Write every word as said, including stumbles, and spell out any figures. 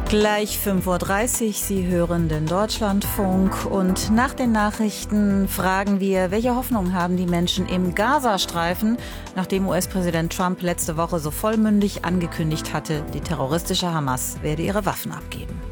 Gleich fünf Uhr dreißig, Sie hören den Deutschlandfunk und nach den Nachrichten fragen wir, welche Hoffnung haben die Menschen im Gazastreifen, nachdem U S-Präsident Trump letzte Woche so vollmündig angekündigt hatte, die terroristische Hamas werde ihre Waffen abgeben.